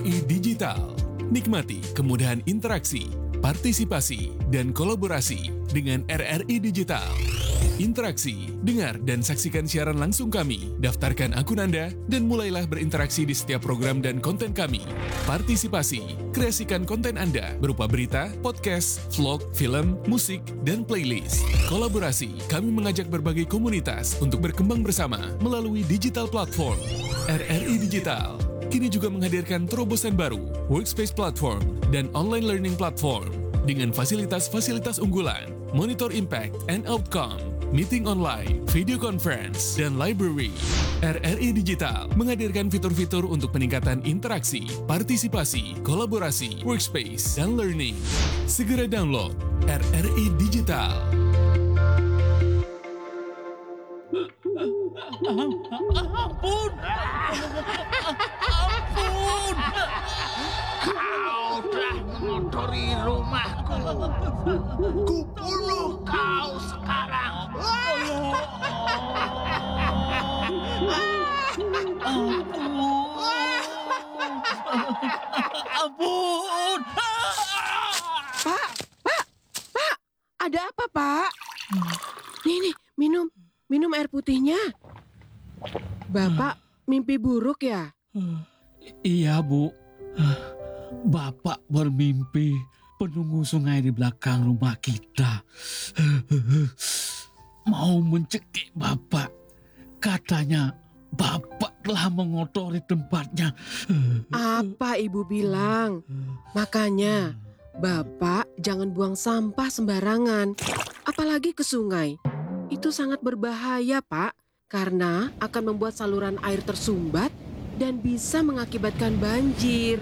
RRI Digital. Nikmati kemudahan interaksi, partisipasi, dan kolaborasi dengan RRI Digital. Interaksi, dengar dan saksikan siaran langsung kami, daftarkan akun Anda, dan mulailah berinteraksi di setiap program dan konten kami. Partisipasi, kreasikan konten Anda berupa berita, podcast, vlog, film, musik, dan playlist. Kolaborasi, kami mengajak berbagai komunitas untuk berkembang bersama melalui digital platform. RRI Digital kini juga menghadirkan terobosan baru, workspace platform, dan online learning platform dengan fasilitas-fasilitas unggulan, monitor impact and outcome, meeting online, video conference, dan library. RRI Digital menghadirkan fitur-fitur untuk peningkatan interaksi, partisipasi, kolaborasi, workspace, dan learning. Segera download RRI Digital. Ampun! Ampun! Kau telah mengotori rumahku. Kubunuh kau sekarang. Ampun! Pak, ada apa, Pak? Nih, minum air putihnya. Bapak mimpi buruk ya? Iya, Bu. Bapak bermimpi penunggu sungai di belakang rumah kita mau mencekik Bapak. Katanya Bapak telah mengotori tempatnya. Apa Ibu bilang? Makanya, Bapak jangan buang sampah sembarangan, apalagi ke sungai. Itu sangat berbahaya, Pak, karena akan membuat saluran air tersumbat dan bisa mengakibatkan banjir.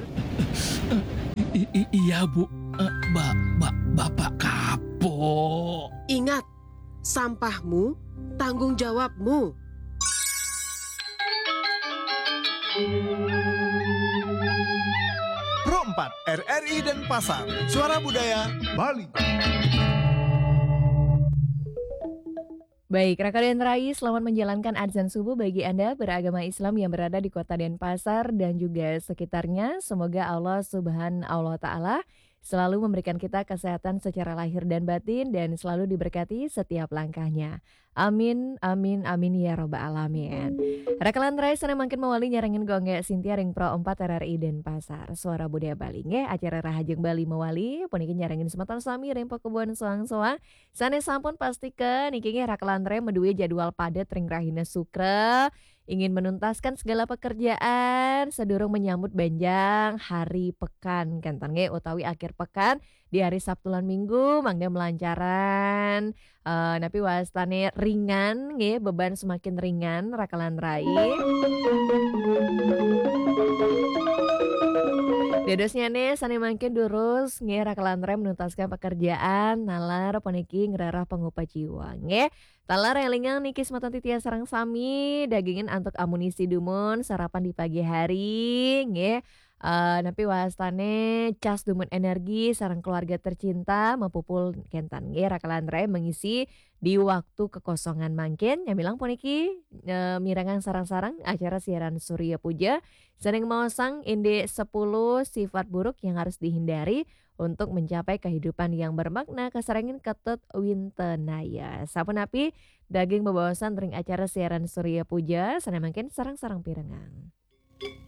Iya, Bu. Bapak kapok. Ingat, sampahmu tanggung jawabmu. Pro 4 RRI Denpasar, Suara Budaya Bali. Baik, Raka dan Rai, selamat menjalankan azan subuh bagi Anda beragama Islam yang berada di kota Denpasar dan juga sekitarnya. Semoga Allah Subhanahu wa Ta'ala selalu memberikan kita kesehatan secara lahir dan batin dan selalu diberkati setiap langkahnya. Amin, amin, amin ya robbal alamin. Rakalan Rai sana makin mewali nyarengin gongge Sintia ring Pro 4 RRI Denpasar. Suara Budaya Bali nge acara Rahajeng Bali mewali punikin nyarengin sematan sami rempo kebun soang-soang. Sane sampun pastikan niki nge Rakalan Rai medue jadwal padat ring Rahina Sukra. Ingin menuntaskan segala pekerjaan sedurung menyambut benjang hari pekan kentan nge utawi akhir pekan di hari Sabtu lan Minggu mangga melancaran napi wastane ringan nge beban semakin ringan Rakalan Rai. Dedosnya nih sani makin durus nge Rakalan Rai menuntaskan pekerjaan nalar poniki ngerarah pengupa jiwa nge talar relingan niki sematan titia sarang sami dagingin antuk amunisi dumun sarapan di pagi hari nge napi wastane cas dumun energi sarang keluarga tercinta mapupul kentan nge Rakalan Rai mengisi di waktu kekosongan mangkin yang bilang poniki mirangan sarang-sarang acara siaran Surya Puja sering maosang inde 10 sifat buruk yang harus dihindari untuk mencapai kehidupan yang bermakna kesarangin ketut wintenaya. Sapunapi daging bebawasan ring acara siaran Surya Puja sana mangkin sarang-sarang pirengang.